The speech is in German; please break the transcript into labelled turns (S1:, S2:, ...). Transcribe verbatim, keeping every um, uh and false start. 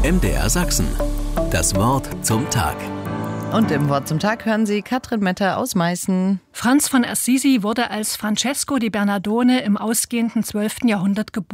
S1: M D R Sachsen. Das Wort zum Tag.
S2: Und im Wort zum Tag hören Sie Katrin Metter aus Meißen.
S3: Franz von Assisi wurde als Francesco di Bernardone im ausgehenden zwölften Jahrhundert geboren.